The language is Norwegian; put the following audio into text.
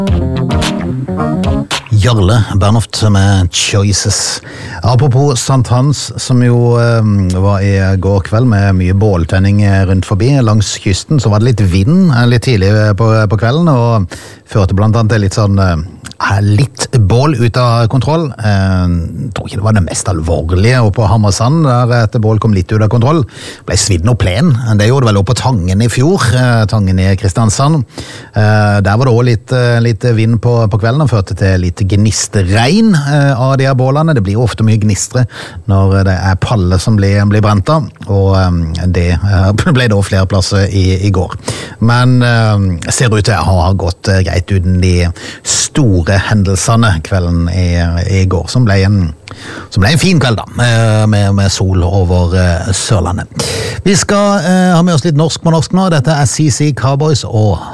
Jarle Bernhoft med Choices. Apropos Sankthans, som jo var i går kveld med mye båltenning rundt forbi. Langs kysten så var det litt vind litt tidlig på kvelden, og førte blant annet litt sånn litt bål ut av kontroll. Jeg tror ikke det var det mest alvorlige oppe på Hammersand, der et bål kom litt ut av kontroll. Ble svidd noe plen. Det gjorde det vel oppe på Tangen i fjor, Tangen i Kristiansand. Der var det også litt vind på kvelden, og førte til litt gnistregn av de her bålene. Det blir jo ofte mye gnistre når det er palle som blir brent av, og det ble da flere plasser i går. Men ser ut til å ha gått greit uten de store hendelsene kvelden i går, som ble en fin kveld da, med sol over Sørlandet. Vi skal ha med oss litt norsk på norsk nå. Dette er CC Cowboys og